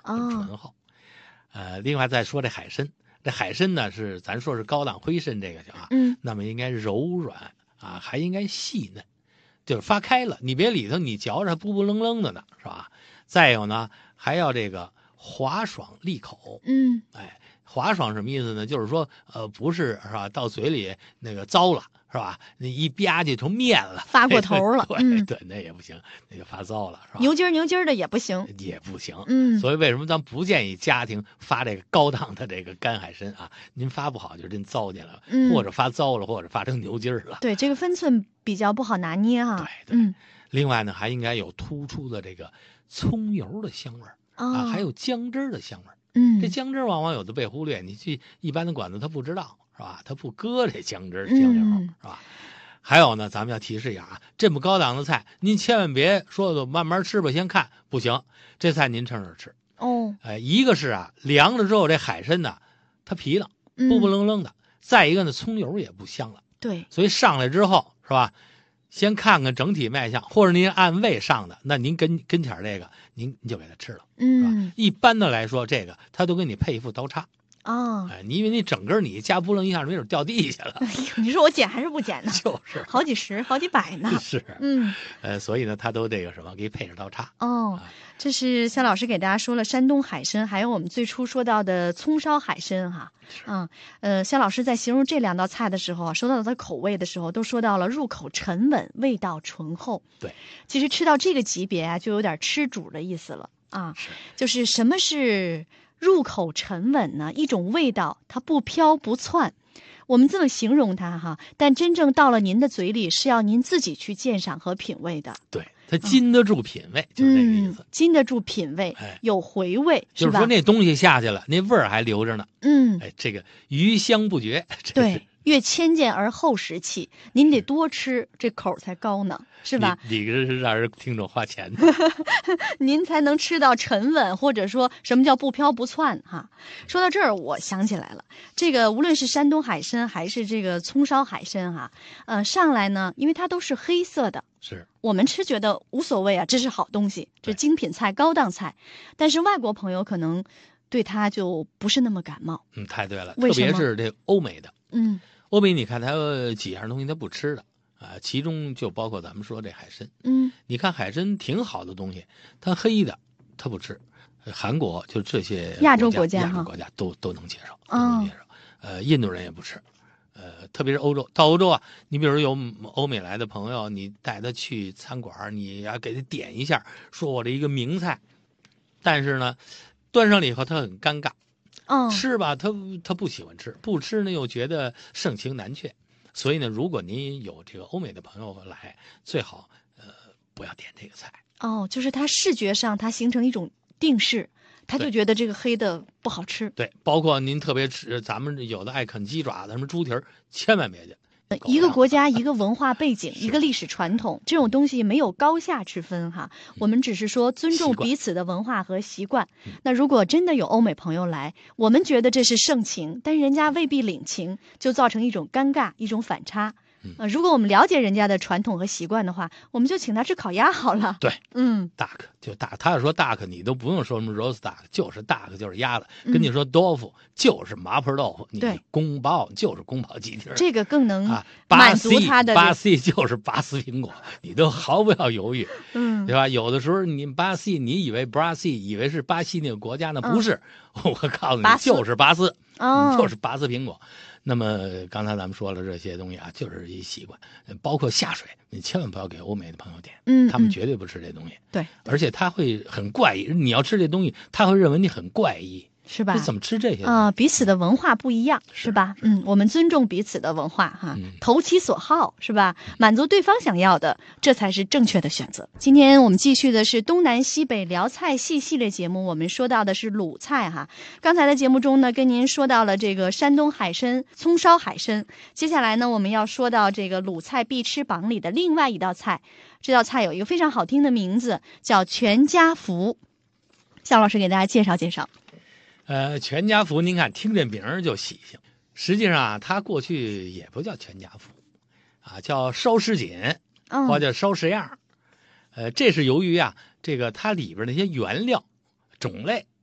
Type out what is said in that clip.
很醇厚。另外再说这海参，这海参呢是咱说是高档灰参这个啊，那么应该柔软啊，还应该细嫩，就是发开了，你别里头你嚼着不愣愣的呢，是吧？再有呢，还要这个滑爽利口。滑爽什么意思呢？就是说，不是吧？到嘴里那个糟了，是吧？那一吧唧成面了， 发过头了。 对，那也不行，那就发糟了，是吧？ 牛筋的也不行， 也不行。所以为什么咱不建议家庭发这个高档的这个干海参啊？您发不好就真糟践了，或者发糟了，或者发成牛筋了。 对，这个分寸比较不好拿捏啊。 对。另外呢，还应该有突出的这个葱油的香味啊，还有姜汁的香味。这姜汁往往有的被忽略，你去一般的馆子他不知道，是吧？他不搁这姜汁姜油，是吧？还有呢，咱们要提示一下啊，这么高档的菜，您千万别说慢慢吃吧，先看，不行，这菜您趁热吃。一个是啊，凉了之后这海参呢，它皮了，不愣愣的；再一个呢，葱油也不香了。 对， 所以上来之后是吧？先看看整体卖相，或者您按位上的，那您跟前这个，您就给它吃了，是吧？一般的来说，这个他都给你配一副刀叉。因为你整根你夹不楞一下，没准掉地下了。 你说我捡还是不捡呢？ 就是好几十、好几百呢。 是，所以呢，他都这个什么，给你配着刀叉。 这是肖老师给大家说了山东海参，还有我们最初说到的葱烧海参哈。肖老师在形容这两道菜的时候，说到它的口味的时候，都说到了入口沉稳，味道醇厚。 对， 其实吃到这个级别啊，就有点吃主的意思了啊。就是什么是入口沉稳呢？一种味道，它不飘不窜。我们这么形容它哈，但真正到了您的嘴里，是要您自己去鉴赏和品味的。 对，它经得住品味，就是这个意思。 经得住品味，有回味， 就是说那东西下去了，那味儿还留着呢。这个余香不绝。 对，越谦俭而后食气，您得多吃，这口才高呢，是吧？ 你这是让人听众花钱的， 您才能吃到沉稳，或者说什么叫不飘不窜哈。说到这儿，我想起来了，这个无论是山东海参还是这个葱烧海参哈，上来呢，因为它都是黑色的， 是我们吃觉得无所谓啊，这是好东西，这精品菜、高档菜，但是外国朋友可能对它就不是那么感冒。 太对了，特别是这欧美的，欧美你看它有几样东西它不吃的啊，其中就包括咱们说这海参。你看海参挺好的东西，它黑的它不吃，韩国就这些亚洲国家都能接受，都能接受。印度人也不吃，特别是欧洲，到欧洲啊，你比如有欧美来的朋友，你带他去餐馆，你要给他点一下，说我这一个名菜，但是呢，端上了以后他很尴尬。吃吧，他不喜欢吃，不吃呢又觉得盛情难却，所以呢，如果您有这个欧美的朋友来，最好不要点这个菜。 就是他视觉上他形成一种定式，他就觉得这个黑的不好吃。 对，包括您特别吃，咱们有的爱啃鸡爪子、什么猪蹄儿，千万别去。 一个国家一个文化背景一个历史传统，这种东西没有高下之分哈，我们只是说尊重彼此的文化和习惯。那如果真的有欧美朋友来，我们觉得这是盛情，但人家未必领情，就造成一种尴尬，一种反差。如果我们了解人家的传统和习惯的话，我们就请他吃烤鸭好了。 对，duck 就 duck， 他要说 duck， 你都不用说什么 roast duck， 就是 duck 就是鸭子。跟你说豆腐就是麻婆豆腐，你宫保就是宫保鸡丁， 这个更能满足他的。 巴西就是拔丝苹果，你都毫不要犹豫，对吧？有的时候你巴西，你以为 Brazil 以为是巴西那个国家呢，不是，我告诉你就是拔丝，就是拔丝苹果。那么刚才咱们说了这些东西啊，就是一习惯，包括下水，你千万不要给欧美的朋友点，他们绝对不吃这东西。 对， 而且他会很怪异，你要吃这东西，他会认为你很怪异。 是吧？ 你怎么吃这些彼此的文化不一样，是吧？我们尊重彼此的文化哈，投其所好，是吧？满足对方想要的，这才是正确的选择。今天我们继续的是东南西北聊菜系列节目，我们说到的是鲁菜哈。刚才的节目中呢，跟您说到了这个山东海参、葱烧海参，接下来呢，我们要说到这个鲁菜必吃榜里的另外一道菜。这道菜有一个非常好听的名字，叫全家福。肖老师给大家介绍介绍。 全家福，您看听这名儿就喜庆，实际上啊，它过去也不叫全家福，叫烧什锦，或者烧什样。这是由于啊，这个它里边那些原料种类